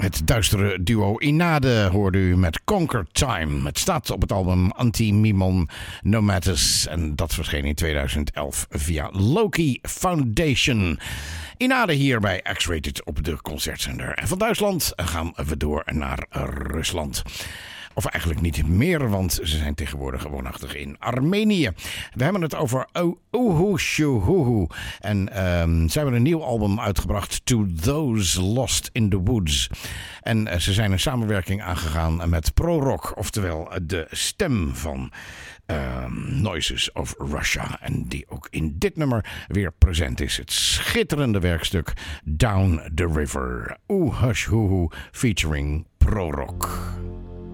Het duistere duo Inade hoorde u met Conquer Time. Het staat op het album Anti-Mimon Nomatus en dat verscheen in 2011 via Loki Foundation. Inade hier bij X-Rated op de concertzender. En van Duitsland gaan we door naar Rusland. Of eigenlijk niet meer, want ze zijn tegenwoordig woonachtig in Armenië. We hebben het over Uhu Shuhuhu. En ze hebben een nieuw album uitgebracht, To Those Lost in the Woods. En ze zijn een samenwerking aangegaan met ProRock, oftewel de stem van Noises of Russia. En die ook in dit nummer weer present is. Het schitterende werkstuk Down the River. Uhu Shuhuhu featuring ProRock.